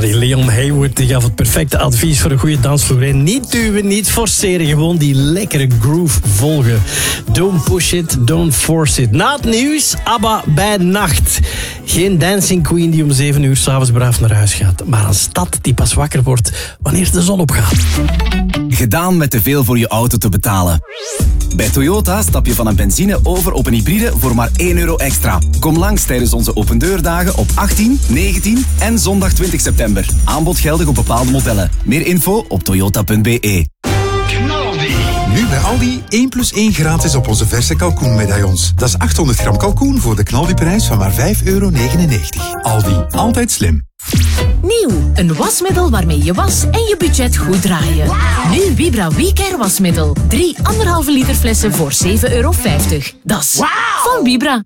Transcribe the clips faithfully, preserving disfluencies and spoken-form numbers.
die Leon Haywood die gaf het perfecte advies voor een goede dansvloer. En niet duwen, niet forceren, gewoon die lekkere groove volgen. Don't push it, don't force it. Na het nieuws, ABBA bij nacht. Geen dancing queen die om zeven uur s'avonds braaf naar huis gaat, maar een stad die pas wakker wordt wanneer de zon opgaat. Gedaan met te veel voor je auto te betalen. Bij Toyota stap je van een benzine over op een hybride voor maar één euro extra. Kom langs tijdens onze opendeurdagen op achttien, negentien en zondag twintig september. Aanbod geldig op bepaalde modellen. Meer info op toyota punt b e. Nu bij Aldi één plus één gratis op onze verse kalkoenmedaillons. Dat is achthonderd gram kalkoen voor de knaldiprijs van maar vijf euro negenennegentig. Aldi, altijd slim. Nieuw, een wasmiddel waarmee je was en je budget goed draaien. Wow. Nu Vibra WeCare wasmiddel. Drie anderhalve liter flessen voor zeven euro vijftig. Dat is wow. Van Vibra.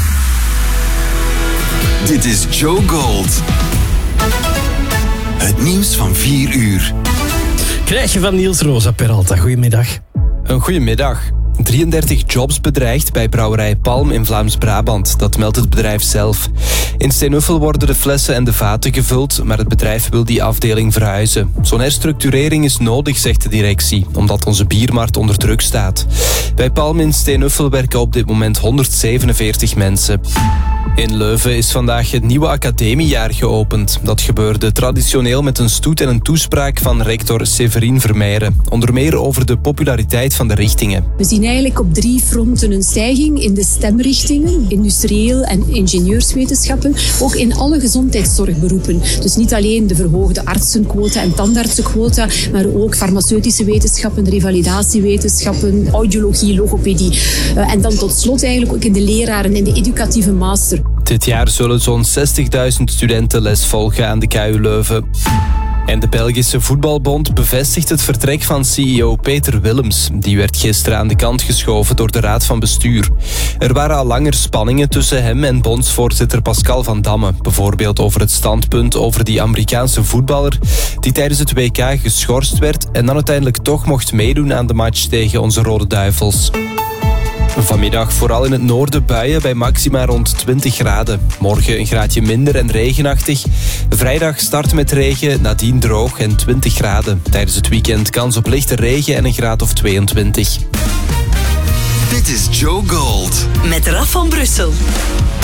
Dit is Joe Gold. Het nieuws van vier uur. Krijg je van Niels Rosa Peralta. Goedemiddag. Een goedemiddag. drieëndertig jobs bedreigd bij brouwerij Palm in Vlaams-Brabant. Dat meldt het bedrijf zelf. In Steenuffel worden de flessen en de vaten gevuld, maar het bedrijf wil die afdeling verhuizen. Zo'n herstructurering is nodig, zegt de directie, omdat onze biermarkt onder druk staat. Bij Palm in Steenuffel werken op dit moment honderdzevenenveertig mensen. In Leuven is vandaag het nieuwe academiejaar geopend. Dat gebeurde traditioneel met een stoet en een toespraak van rector Severien Vermeijeren. Onder meer over de populariteit van de richtingen. We zien eigenlijk op drie fronten een stijging in de stemrichtingen, industrieel en ingenieurswetenschappen, ook in alle gezondheidszorgberoepen. Dus niet alleen de verhoogde artsenquota en tandartsenquota, maar ook farmaceutische wetenschappen, revalidatiewetenschappen, audiologie, logopedie. Uh, en dan tot slot eigenlijk ook in de leraren en de educatieve master. Dit jaar zullen zo'n zestigduizend studenten les volgen aan de K U Leuven. En de Belgische Voetbalbond bevestigt het vertrek van C E O Peter Willems. Die werd gisteren aan de kant geschoven door de Raad van Bestuur. Er waren al langer spanningen tussen hem en bondsvoorzitter Pascal van Damme. Bijvoorbeeld over het standpunt over die Amerikaanse voetballer die tijdens het W K geschorst werd en dan uiteindelijk toch mocht meedoen aan de match tegen onze Rode Duivels. Vanmiddag vooral in het noorden buien bij maxima rond twintig graden. Morgen een graadje minder en regenachtig. Vrijdag start met regen, nadien droog en twintig graden. Tijdens het weekend kans op lichte regen en een graad of tweeëntwintig. Dit is Joe Gold. Met Raf van Brussel.